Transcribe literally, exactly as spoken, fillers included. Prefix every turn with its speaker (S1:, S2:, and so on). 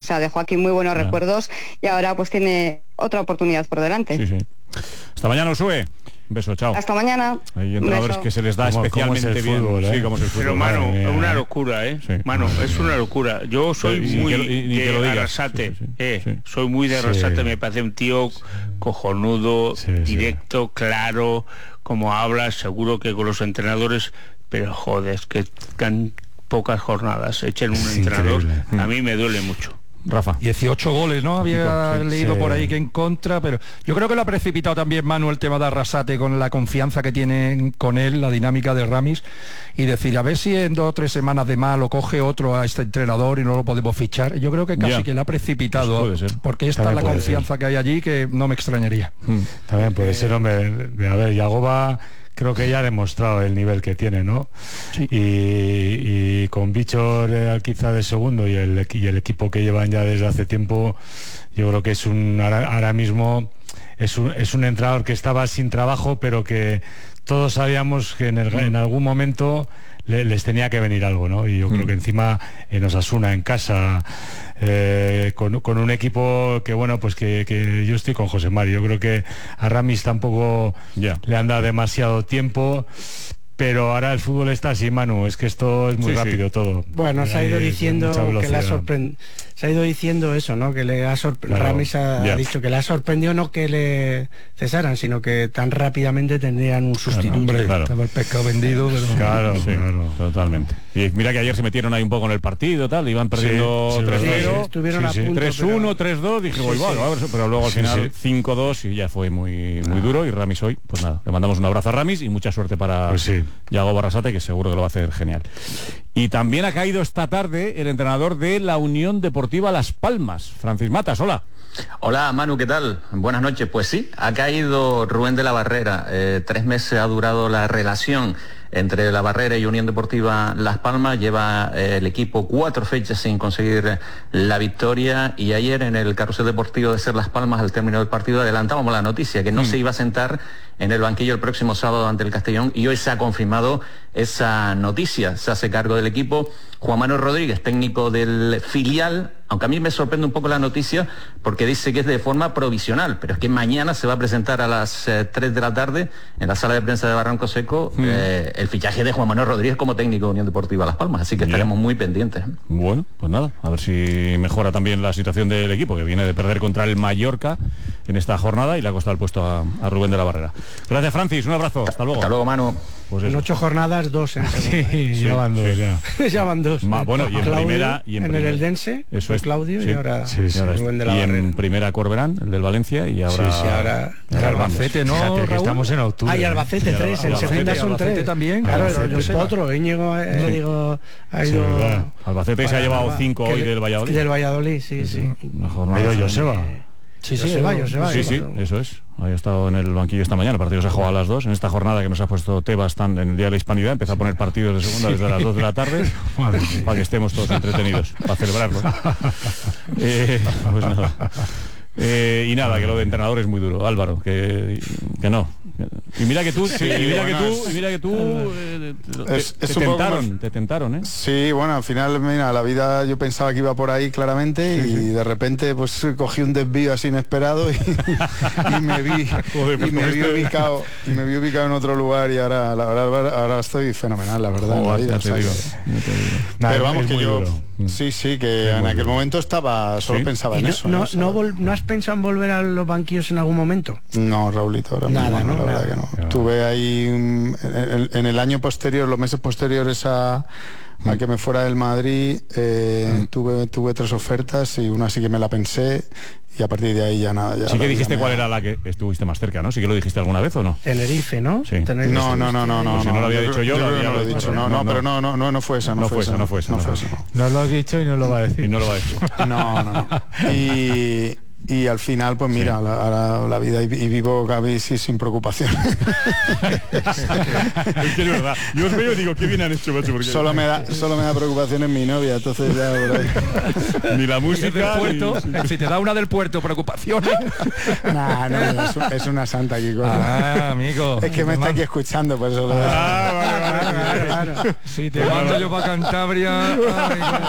S1: sea, dejó aquí muy buenos ah. recuerdos y ahora pues tiene otra oportunidad por delante.
S2: Sí, sí. Hasta mañana, Usue. Un beso, chao.
S1: Hasta mañana.
S2: Hay entrenadores que se les da
S3: ¿Cómo,
S2: especialmente
S3: cómo es el
S2: bien.
S3: Fútbol, eh?
S2: Sí, como es el fútbol.
S4: Pero, mano, es una locura, ¿eh? Sí. Mano, es una locura. Yo soy
S2: sí,
S4: muy
S2: que, ni que lo
S4: de
S2: digas.
S4: Arrasate.
S2: Sí, sí,
S4: eh,
S2: sí.
S4: Soy muy de Arrasate. Sí. Me parece un tío cojonudo, sí, directo, sí. claro, como habla, seguro que con los entrenadores, pero joder, es que tan pocas jornadas echen un es entrenador, increíble. A mí me duele mucho.
S2: Rafa.
S5: dieciocho goles, ¿no? Había sí, leído
S3: sí.
S5: por ahí que en contra, pero yo creo que lo ha precipitado también Manu el tema de Arrasate con la confianza que tiene con él, la dinámica de Ramis, y decir, a ver si en dos o tres semanas de más lo coge otro a este entrenador y no lo podemos fichar. Yo creo que casi yeah. que le ha precipitado, pues porque esta es la confianza ser. que hay allí que no me extrañaría.
S3: Hmm. También puede ser, hombre, a ver, Yagoba creo que ya ha demostrado el nivel que tiene, ¿no? Sí. Y, y con Bichor quizá de segundo y el, y el equipo que llevan ya desde hace tiempo, yo creo que es un ahora, ahora mismo es un, es un entrenador que estaba sin trabajo, pero que todos sabíamos que en, el, en algún momento le, les tenía que venir algo, ¿no? Y yo mm. creo que encima en Osasuna, en casa, eh, con, con un equipo que, bueno, pues que, que yo estoy con José Mario. Yo creo que a Ramis tampoco yeah. le han dado demasiado tiempo, pero ahora el fútbol está así, Manu, es que esto es muy sí, rápido sí. todo.
S6: Bueno, se ha ido diciendo que le ha sorprendido, se ha ido diciendo eso, ¿no? Que le ha sorprendido, claro. Ramis ha yeah. dicho que le ha sorprendido no que le cesaran, sino que tan rápidamente tendrían un sustituto.
S5: Claro, hombre,
S2: claro.
S5: Estaba el pescado vendido, pero...
S2: Claro, sí, claro, totalmente. Y mira que ayer se metieron ahí un poco en el partido, tal, iban perdiendo
S3: sí,
S2: tres cero,
S6: sí, estuvieron sí, a punto,
S2: tres uno, tres dos, dije, sí, voy, sí. Bueno, pero luego al final sí, sí. cinco dos y ya fue muy muy ah. duro, y Ramis hoy, pues nada, le mandamos un abrazo a Ramis y mucha suerte para
S3: pues sí.
S2: Yago Barrasate, que seguro que lo va a hacer genial. Y también ha caído esta tarde el entrenador de la Unión Deportiva Las Palmas, Francis Matas, hola.
S7: Hola Manu, ¿qué tal? Buenas noches. Pues sí, ha caído Rubén de la Barrera. Eh, tres meses ha durado la relación entre La Barrera y Unión Deportiva Las Palmas. Lleva eh, el equipo cuatro fechas sin conseguir la victoria, y ayer en el carrusel deportivo de Ser Las Palmas, al término del partido, adelantábamos la noticia que no mm. se iba a sentar en el banquillo el próximo sábado ante el Castellón, y hoy se ha confirmado esa noticia. Se hace cargo del equipo Juan Manuel Rodríguez, técnico del filial, aunque a mí me sorprende un poco la noticia porque dice que es de forma provisional, pero es que mañana se va a presentar a las eh, tres de la tarde en la sala de prensa de Barranco Seco mm. eh, el fichaje de Juan Manuel Rodríguez como técnico de Unión Deportiva Las Palmas, así que yeah. estaremos muy pendientes.
S2: Bueno, pues nada, a ver si mejora también la situación del equipo, que viene de perder contra el Mallorca en esta jornada y le ha costado el puesto a, a Rubén de la Barrera. Gracias, Francis, un abrazo, hasta luego.
S7: Hasta luego, Manu.
S6: Pues en ocho jornadas, dos en
S3: sí, sí, ya van dos, ya.
S6: ya van dos.
S2: Ma, bueno, y en
S6: Claudio,
S2: primera... Y en,
S6: en el Eldense,
S2: eso es,
S6: Claudio,
S2: sí,
S6: y ahora,
S2: sí, sí, Rubén de la
S6: y
S2: Barrera. En primera Corberán, el del Valencia, y ahora...
S6: Sí, sí, ahora...
S5: El Albacete, ¿no,
S3: Fíjate, que estamos en octubre.
S6: Ah, y Albacete, tres, en segunda son tres.
S5: También.
S6: Claro, el otro, Íñigo, eh, sí. digo, ha ido...
S2: Sí, Albacete se ha llevado cinco hoy del Valladolid.
S6: Del Valladolid, sí, sí.
S3: Ha ido Joseba.
S6: Sí, sí, se va, se va.
S2: Sí, sí, eso es. Había estado en el banquillo esta mañana. El partido se ha jugado a las dos. En esta jornada que nos ha puesto Tebas tan en el Día de la Hispanidad, empezó a poner partidos de segunda desde las dos de la tarde para que estemos todos entretenidos, para celebrarlo. Eh, pues nada. Eh, y nada, que lo de entrenador es muy duro, Álvaro, que, que no. Y mira que tú, sí, y mira bueno, que tú, y mira que tú eh, te, es, te, es te tentaron, más... te tentaron, ¿eh?
S8: Sí, bueno, al final, mira, la vida yo pensaba que iba por ahí claramente, sí, y sí. de repente pues cogí un desvío así inesperado y, y me vi Joder, y me vi este... ubicado y me vi ubicado en otro lugar, y ahora la verdad ahora estoy fenomenal, la verdad.
S2: Oh,
S8: en la vida,
S2: te digo,
S8: que...
S2: te digo.
S8: Pero
S2: Nada,
S8: vamos, que yo
S2: duro.
S8: sí, sí, que en aquel duro. momento estaba solo ¿Sí? pensaba en
S6: no,
S8: eso.
S6: No,
S8: ¿no?
S6: no, vol- ¿No has pensado en volver a los banquilos en algún momento?
S8: No, Raulito, ahora
S6: Nada,
S8: mismo,
S6: ¿no?
S8: la
S6: Nada.
S8: verdad que no. Claro. Tuve ahí en, en, en el año posterior, los meses posteriores a, a que me fuera del Madrid, eh, mm. tuve tuve tres ofertas y una sí que me la pensé, y a partir de ahí ya nada. Ya
S2: sí que dijiste
S8: me...
S2: cuál era la que estuviste más cerca, ¿no? Sí que lo dijiste alguna vez, ¿o no?
S6: Tenerife, ¿no?
S2: Sí.
S6: Tenerife,
S8: no, no, no, no, no.
S2: Pues si no lo había
S8: yo,
S2: dicho yo,
S8: yo
S2: lo había
S8: no lo he dicho. No, no, no, pero no, no, no, no fue esa, no,
S2: no
S8: fue esa,
S2: no fue esa, no fue esa.
S3: No lo has dicho y no lo va a decir.
S2: Y no lo va a decir.
S8: No, no. Y Y al final, pues mira, sí. la, la, la vida y, y vivo casi sin preocupación.
S2: Es que es verdad. Yo os veo y digo, qué bien han hecho, macho. Porque...
S8: Solo me da, solo me da preocupación en mi novia, entonces ya por ahí.
S2: Ni la música.
S5: Del puerto, ni... Si te da una del puerto, preocupaciones.
S8: Nah, no, es, es una santa aquí.
S5: Ah, amigo.
S8: Es que me está aquí escuchando, por eso lo
S5: ah, vale, vale, vale, vale. Si te mando yo para Cantabria. Ay,